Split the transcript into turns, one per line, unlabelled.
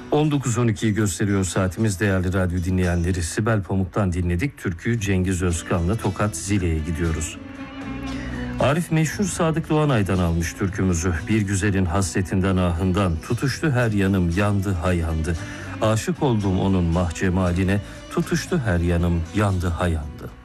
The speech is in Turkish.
19.12'yi gösteriyor saatimiz değerli radyo dinleyenleri. Sibel Pamuk'tan dinledik türküyü. Cengiz Özkan'la Tokat Zile'ye gidiyoruz. Arif Meşhur Sadık Doğanay'dan almış türkümüzü. Bir güzelin hasretinden ahından, tutuştu her yanım yandı ha yandı. Aşık oldum onun mahcemaline, tutuştu her yanım yandı ha yandı.